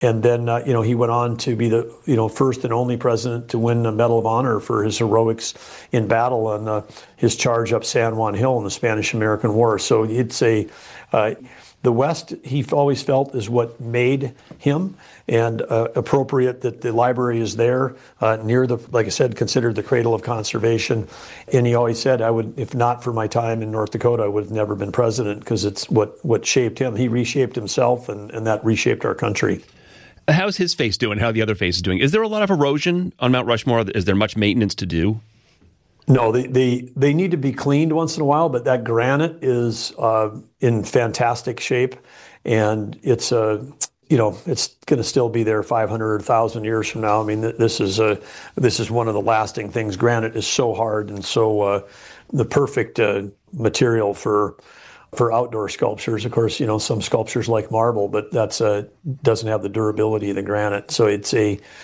And then, he went on to be the, first and only president to win a Medal of Honor for his heroics in battle and his charge up San Juan Hill in the Spanish-American War. So it's the West, he always felt, is what made him, and appropriate that the library is there near like I said, considered the cradle of conservation. And he always said, if not for my time in North Dakota, I would have never been president, because it's what shaped him. He reshaped himself, and that reshaped our country. How's his face doing? How are the other faces doing? Is there a lot of erosion on Mount Rushmore? Is there much maintenance to do? No, they need to be cleaned once in a while, but that granite is in fantastic shape, and it's it's going to still be there 500 or 1,000 years from now. I mean, this is one of the lasting things. Granite is so hard and so the perfect material for outdoor sculptures. Of course, some sculptures like marble, but that's doesn't have the durability of the granite. So it's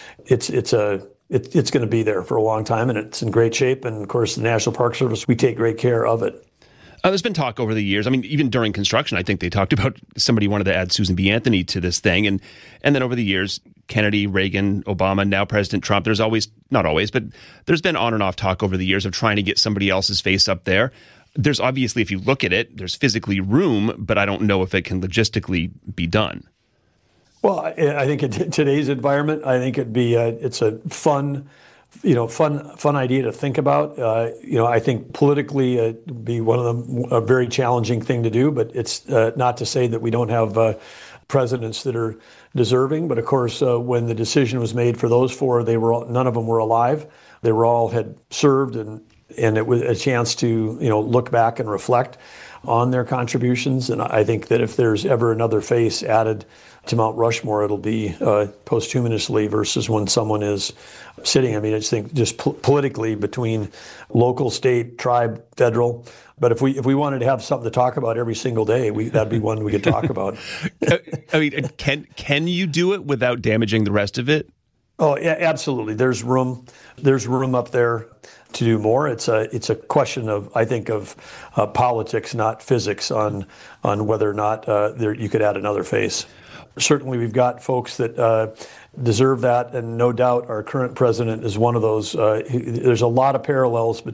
going to be there for a long time, and it's in great shape. And of course, the National Park Service, we take great care of it. There's been talk over the years. I mean, even during construction, I think they talked about somebody wanted to add Susan B. Anthony to this thing. And then over the years, Kennedy, Reagan, Obama, now President Trump, there's always, not always, but there's been on and off talk over the years of trying to get somebody else's face up there. There's obviously, if you look at it, there's physically room, but I don't know if it can logistically be done. Well, I think in today's environment, I think it's a fun idea to think about. I think politically it'd be one of them a very challenging thing to do, but it's not to say that we don't have presidents that are deserving. But of course, when the decision was made for those four, none of them were alive. They all had served, and it was a chance to look back and reflect on their contributions. And I think that if there's ever another face added to Mount Rushmore, it'll be posthumously versus when someone is sitting. I mean, I just think politically between local, state, tribe, federal. But if we wanted to have something to talk about every single day, that'd be one we could talk about. I mean, can you do it without damaging the rest of it? Oh, yeah, absolutely. There's room up there to do more. It's a question of, I think, of politics, not physics, on whether or not you could add another face. Certainly, we've got folks that deserve that, and no doubt our current president is one of those. There's a lot of parallels